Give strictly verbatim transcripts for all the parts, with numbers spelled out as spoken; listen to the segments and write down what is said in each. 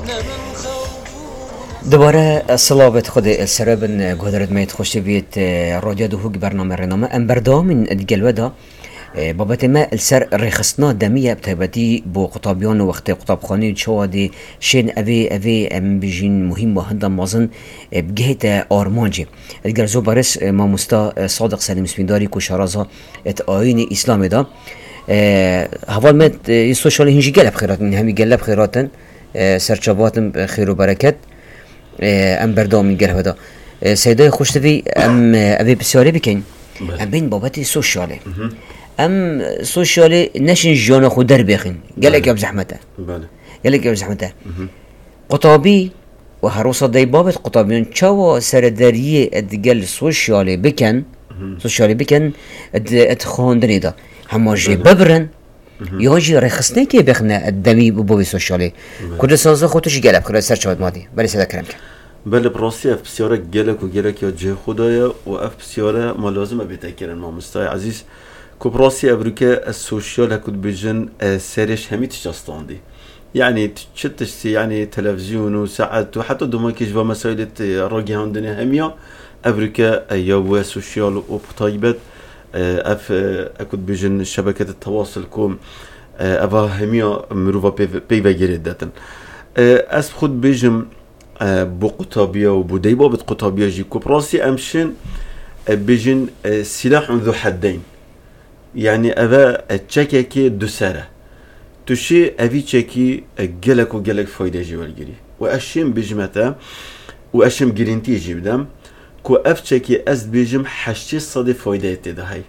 دوباره صلابت خود السرابن قدرت ما يتخش بيت راديو دوهوك برنامج رنامه ام بردام من الجلوده بابت ما السر رخصنا دمية بتبدي بو قطابيان وقت قطابخاني شوادي شين أبي أبي أم بيجين مهم وهندا مازن بجهة آرمانجي الجرزو بارس ما مستا صادق سليم سميداري كشرازة آيين إسلامي دا هوال مد السوشيال هنجي جلب خيرات من همي جلب خيراتن سرچاباتن خير وبركات ام بردام من جلب دا سيداي خوش تبي ام أبي بسياري بكين ام بين بابتي سوشيالي ام سوشيالي نشن جانا خود در بخين قالك يا بزحمته بله قالك يا بزحمته قطابي وهروسا داي بابت قطابيون چاوا سرداريه ادقل سوشيالي بكن سوشيالي بكن اد اد خواندني دا هما جي ببرن ياجي رخصني كي بخنا الدمي بوبي سوشيالي كل سازا خودش قلب خلاص سرچواد مادي بله سدا كلام بله براسي اف بسياره گلك و گلك یا جه خدايا و اف بسياره ما لازم بتاكرن ما مستای عزیز كوبراسي أبريكا السوشيال هكود بيجن سيرش همي تشاستاندي يعني تشتشتي يعني تلفزيون وساعات وحتى دوما كيجوا مسائل الراجي عندنا هميا أبريكا يابوا سوشيال وبطيبت اف هكود بيجن شبكة التواصل كوم افا هميا مروفا بيبا جريداتن اس خود بيجم بو قطابية وبو ديبابت قطابية جي كوبراسي أمشن بيجن سلاح ذو حدين يعني أبا تشكيكي دوسارة تشي أبي تشكي جلك وجلك فايدة جوالجري وأشيم بجمته وأشيم جرينتي جبدم كو أف تشكي أز بيجم حشتي صدي فايدة تدهي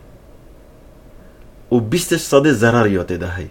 وبيست صدي ضرريات تدهي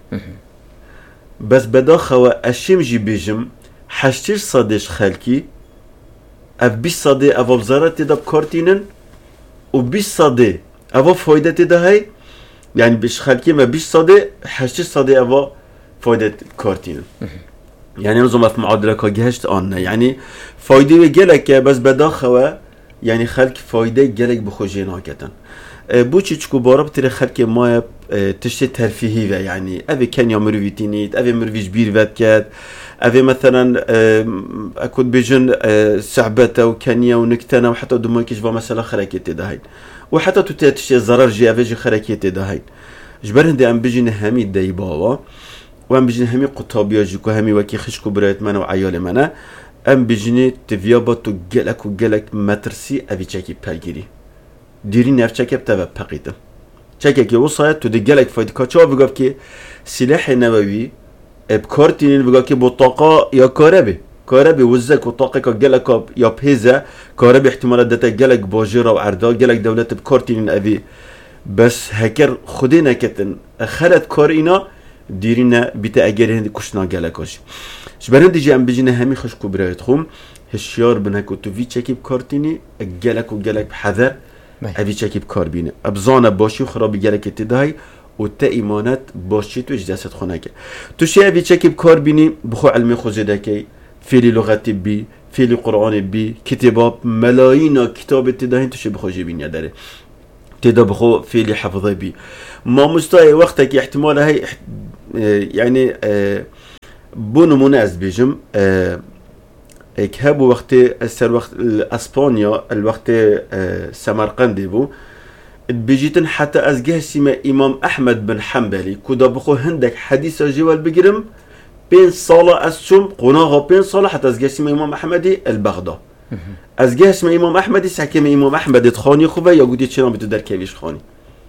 بس بداخوا أشيم جي بيجم حشتي صديش خالكي أف بيست صدي أفضل ضرر تدا بكارتينن وبيست صدي أفضل فايدة تدهي يعني بيش خالكي ما بيش صدي حشتي صدي أفا فايدة كارتين يعني نظام في معادلة كاجهشت آنه يعني فايدة جلك بس بداخوا يعني خالك فايدة جلك بخوجينا كتن بوشي تشكو بارب تري خالك ما تشتي ترفيهي يعني أبي كان يعملوا فيتينيت أبي مرفيش بير فاتكات أبي مثلا أكون بيجن سعبته وكانيا ونكتنا وحتى دوما كيشبه مثلا خلاكيتي دهين وحتى تتشي زرار جي أفيجي خلاكيتي دهين جبرن دي أم بيجن همي دايباوا وأم بيجن همي قطابيا جيكو همي وكي خشكو برايت منا وعيال منا أم بيجن تفياباتو جلك وجلك مترسي أبي تشاكي بالجري ديري نف تشاكي بتبا بقيتم تشاكي كي وصايت تدي جلك فايد كاتشوا بيقف كي سلاح نووي بكارتين بيقول كي بطاقة يا كهربي كهربي وزك وطاقة كجلك يا بهذا كهربي احتمالات داتا جلك باجرة وعرضة جلك دولة بكارتين أبي بس هكر خدينا كتن خلت كارينا ديرينا بتأجر هندي كشنا جلكاش شبرند دي جام بيجينا همي خش كبريت خوم هالشيار بنهكو توفي تشكي بكارتيني الجلك وجلك بحذر أبي تشكي بكاربينه أبزانا باشي وخرابي جلك تداي وتا إيمانات باشي توش جسد خونك توشي أبي تشكي بكاربيني بخو علمي خوزدكي فيلي لغة بي فيلي قرآن بي كتابات ملايين كتاب تداين توشي بخو جيبين يداره تدا بخو فيلي حفظه بي ما مستوى وقتك احتمال هاي يعني بونو مناز بيجم اكهبوا وقت السر وقت اسبانيا الوقت سمرقند بو بيجيتن حتى ازجه سيما امام احمد بن حنبلي كودا بخو هندك حديث جوال بجرم بين صلاة اسشم قناغا بين صلاة حتى ازجه سيما امام احمدي البغداد ازجه سيما امام احمدي سحكم امام احمد تخاني خوبه یا گودی چنان بتو در کیویش خانی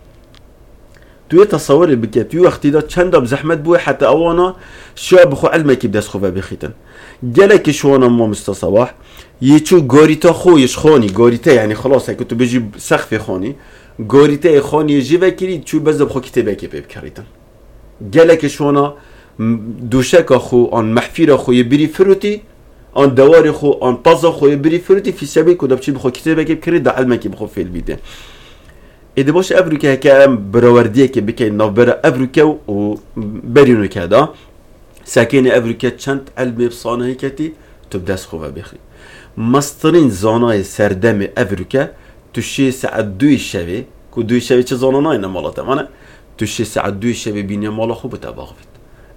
توی تصور بکه توی وقتی دا چند اب زحمت بوی حتی اوانا شاب خو علمه کی بدست خوبه بخیتن گلک شوانا ما مستصباح یچو گاریتا خویش خانی گاریتا یعنی خلاص که تو بجی سقف خانی گاریتا خانی جیو کری چو بزب خو کتابه کی بب کریتن گلک شوانا دوشک خو آن محفیر خو یبری فروتی آن دوار خو آن پازا خو یبری فروتی فی سبیل کدام چی بخو کتابه کی بکری دا علمه کی بخو فیل بیده ایده باشه افریقا که براوردیه که بکنی نوبر افریقا و برینو که دا ساکن افریقا چند علمی بصانه کتی تو بدست خوبه بخی مسترین زانای سردم افریقا توشی ساعت دوی شوی که دوی شوی چه زانانای نمالاته منه توشی ساعت دوی شوی بینی مالا خوب تباغ بید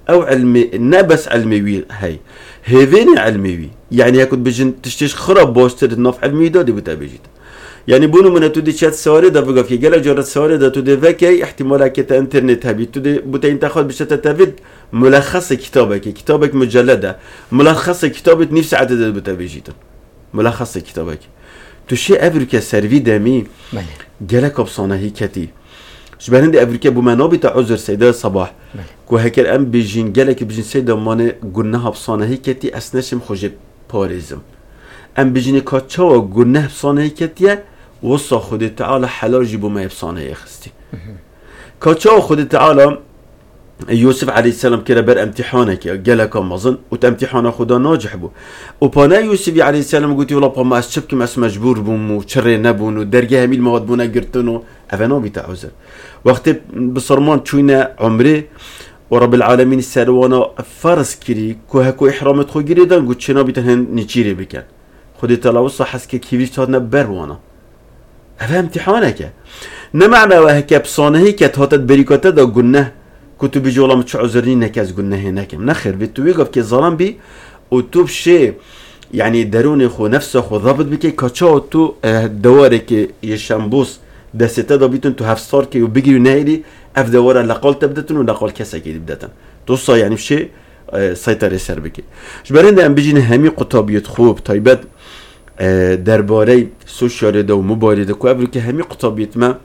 او علمي نبس علمي هاي هذين علمي يعني هكذا بيجن تشتيش خراب بوستر الناف علمي ده دي بتابيجيت يعني بونو من تودي شات سواري ده بقى في جل جرت سواري ده تودي ذكي احتمال كتا انترنت هبي تودي بتين تاخذ بشتى تفيد ملخص كتابك كتابك مجلدة ملخص كتابك نفس عدد ده بتابيجيت ملخص كتابك تشي أفريقيا سيرفي دامي جلك بصانه هي كتي شبهن دي أفريقيا بمنابع عذر سيدة صباح كو هكر أم بيجين جلك بيجين سيدة مانه قلناها بصانه هي كتي أسنشم خوجي باريزم أم بيجين كاتشوا قلناها بصانه هي كتي وصا خود تعالى حلال جيبو ما بصانه هي خستي كاتشوا خود تعالى يوسف عليه السلام كده بر امتحانك جالك مظن وتامتحان خدا ناجح بو وبانا يوسف عليه السلام قلت والله با ما اسشبك ما مجبور بوم وشر نبون ودرجه هميل مواد بونا قرتنو افنو بتاع عذر وقت بصرمان تشوينا عمري ورب العالمين السلوانا فرس كري كو هكو احرامت خو جريدان قلت شنا بتهن نجيري بكن خدي تلاوص حسك كيفيش تادنا بروانا افهم امتحانك نمعنا وهكا بصانه هيك هاتت بريكاته دا قلنا كنت بيجي والله مش عذرني نكاز قلنا هناك نخر بتو يقف كي ظلام بي وتوب شيء يعني دروني خو نفسه خو ضابط بكي كاتشاو تو دوارك يشامبوس دسته دا بيتون تو هفستار كي وبيجي نايلي اف دوار لقال تبدتن ولقال كسا كي بدتن توصى يعني بشيء سيطره سر بكي جبرين ام بيجي همي قطابيت خوب طيبات درباري سوشيال دا وموبايل دا كو ابرك همي قطابيت ما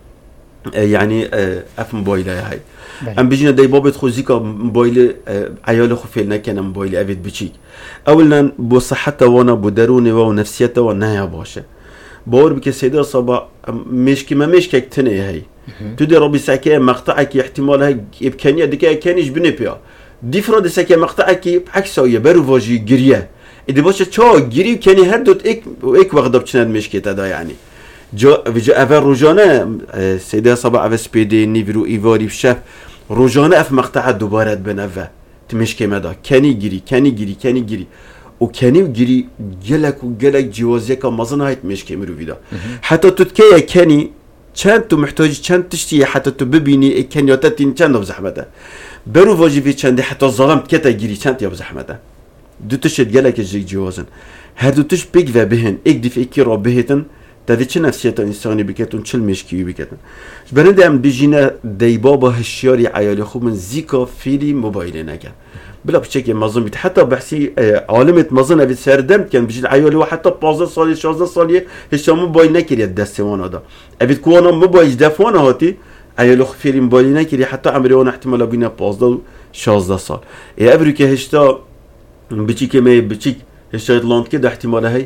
يعني اف موبايل هاي ام بيجينا داي بابت خو زيكا موبايل عيال خو فيلنا كان موبايل افيد بيجي اولا بو صحته وانا بو دروني و نفسيته ونهايه باشه باور بك سيده صبا مش كما مش كتنه هي تدي ربي ساكي مقطعك احتمال هي امكانيه ديك كانش بنبيا ديفرود ساكي مقطعك عكسه يبرو فوجي غريه اذا باشه تشو غري كاني هدوت اك اك وقت بتشناد مشكته دا يعني جو فيجو افر روجانا سيده صبا اف اس بي دي نيفرو ايفوري بشاف روجانا اف مقطع دوباره بنفا تمشكي مدا كاني جري كاني جري كاني جري وكاني جري جلك وجلك جوازيك مازن هايت مشكي مرو فيدا حتى تتكي كاني كان تو محتاج كان تشتي حتى تبيني كان ياتين كان بزحمته برو فوجي في كان حتى ظلمت كتا جري كان يا بزحمته دو تشد جلك جي جوازن هادو تش بيك بهن اك دي في اكي ربهتن تدي چه نفسيات انساني بكتون چل مشكي بكتون برنده ام بيجينا داي بابا هشياري عيالي خوب من زيكا فيلي موبايل نكن بلا بشكل مظن بيت حتى بحسي عالمة مظن ابي سردم كان بيجي عيالي وحتى بازده سالي شازده سالي هشا موبايل نكري الدستوان هذا ابي كوانا موبايل دفوان هاتي عيالي خو فيلي موبايل نكري حتى عمري وانا احتمال بينا بازده شازده سال اي ابريكا هشتا بيجي كما بيجي هشتا اتلاند كده احتمال هاي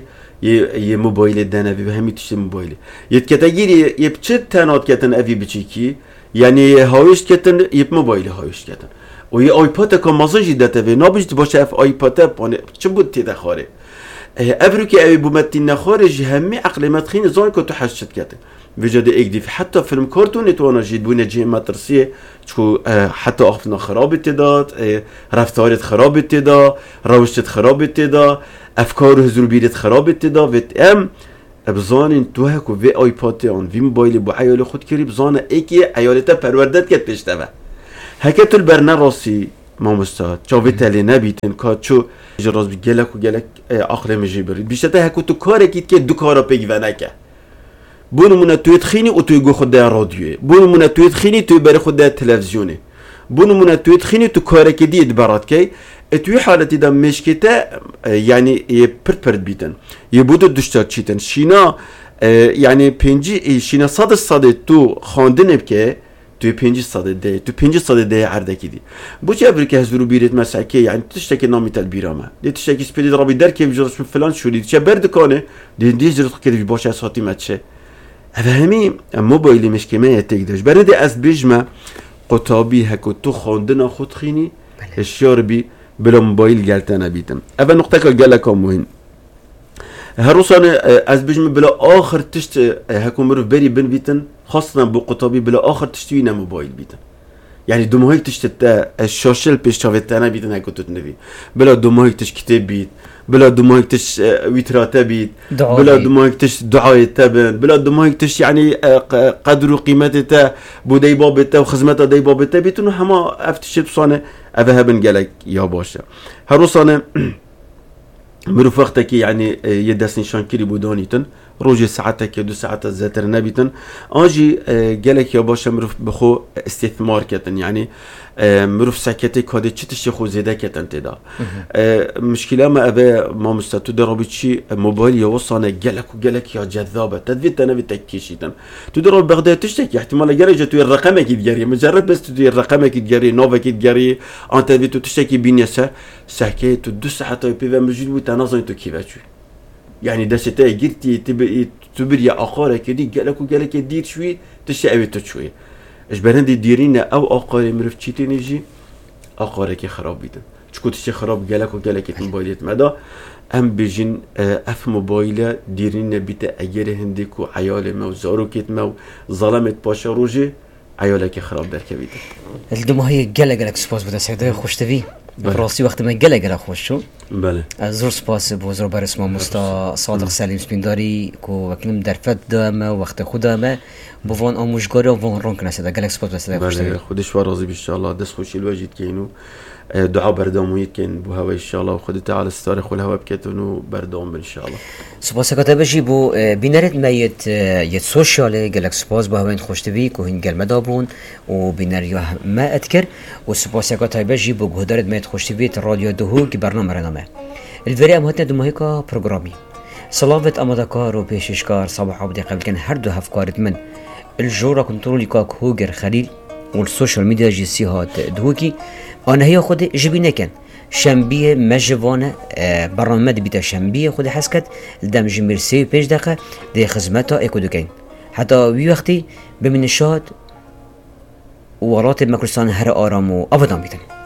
ي موبايل دانا في بهمي تشتري موبايل يتكتاجيري يبتشت تانات كتن افي بتشيكي يعني هاويش كتن يب موبايل هاويش كتن وي ايباد كم مازجي داتا في نابجت باشه اف ايباد بون تشبود تدخاري افريكي ابي بومتين خارج همي عقل ما تخين زون كنت حشت كتن بجد اكدي حتى فيلم كرتون تو انا جيت بونه جي ماترسي شو حتى اخفنا خراب تدات رفتارت خراب تدا روشت خراب تدا افكار هزرو بيرت خراب تدا وت ام بزانين تو هكو في ايباد اون في موبايل بو عيال خود كري بزانه ايكي عيالته پروردت كت پشتوا هكتو البرنا راسي ما مستاد جاوت لي نبيتن كاتشو جراز بيجلك وجلك اخر مجبر بيشته هكو تو كار كيت كي دو كارا بيغوناكه بونو منا تو تخيني او تو يغو خد راديو بونو منا تو تخيني تو بر خد تلفزيوني بونو منا تو تخيني تو كار كي دي دبرات كي اتوي حالتي دا مشكته يعني يبرت برد بيتن يبودو دشتا تشيتن شينا يعني بينجي شينا صاد صاد تو خواندن بكه تو بينجي صاد ده تو بينجي صاد ده عردكي دي بوش افريكا هزرو بيرت مساكي يعني تشتكي نامي تال بيراما دي تشتكي سبيدي ربي در كيف جرس فلان شو دي تشبرد كانه دي دي جرس كده باش اساتي ماتشه افهمي موبايلي مش كما تقدرش برد از بيجما قطابي هكو تو خواندن خود خيني الشاربي بلا موبايل قالتنا بيتم اول نقطه قال لكم مهم هروسان از بيجم بلا اخر تشت هكو مرف بري بن بيتن خاصه بقطابي بلا اخر تشتوينا موبايل بيتن يعني دومهيك تشت الشاشل بيشتافتنا بيتن هكو تتنبي بلا دومهيك تش كتاب بيت بلا دومهيك تش ويتراتا بيت بلا دومهيك تش دعاء تبن بلا دومهيك تش يعني قدر وقيمته بودي بابته وخدمته دي بابته بيتن هما افتشت بصانه اوه هبن گلک یا باشه هر روزانه مروف وقتك يعني يدس نشان كري بودانيتن روجي ساعتك دو ساعات زاتر نبيتن اجي قالك يا باشا مروف بخو استثمار كتن يعني مروف ساكتي كادي تشتشي خو زيدا كتن تدا مشكله ما ابا ما مستتو دربي شي موبايل يوصانا قالك وقالك يا جذابه تدفيت انا بتكيشيتن تدرب بغداد تشتكي احتمال جري تو رقمك يديري مجرد بس تو رقمك يديري نوفك يديري انت بتو تشتكي بينيسا ساكيت دو ساعات بيبا موجود تنظم تو كيفاش يعني ده شتاء جرتي تبي تبري أقارة كدي قالك وقالك دير شوي تشي أبي تشوي إيش برندي ديرينا أو أقارة مرف شيء نيجي أقارة كي خراب بيتن شكو تشي خراب قالك وقالك موبايلات ماذا أم بيجين أف موبايلة ديرينا بيت أجره هنديك وعيال ما وزارو كيت ما ظلمت باشا روجي عيالك خراب دركبيته الدمو هي قالك قالك سباس بدا سعيدة خوش تبي براسي وقت ما قالك قالك خوش شو بله زور سپاس بو زور برس ما مستا صادق سلیم سپینداری کو وکلم در فت دامه وقت خودمه بو وان آموزگاری و وان رون کنه سده گلک سپاس بسده خوش بله خودش وراضی ان شاء الله دست خوشی الواجد کینو دعاء بردامویت کن بو هوا ان شاء الله وخد تعالى استارخ الهوا بكتونو بردام ان شاء الله سپاس کاتب جی بو بینرت میت یت سوشیال گلک سپاس با هوین خوش تبی کو هین گل مدابون و بینر ما اذكر و سپاس کاتب جی بو گهدارت میت خوش تبی رادیو دهو کی برنامه رنامه الفريق مهتنا دمهيكا بروغرامي صلافت امادكار و پیششکار صباح عبدی قبل كان هر دو هفكارت من الجورا كنترولي كاك هوجر خليل والسوشيال ميديا جيسي هات دهوكي انا هي خود جبينه كان شنبيه مجوانه برنامج بيتا شنبيه خود حسكت الدم جميرسي بيج دقه دي خدمتها ايكودوكين حتى وي وقتي بمنشات وراتب مكرسان هر آرام و افدام بيتن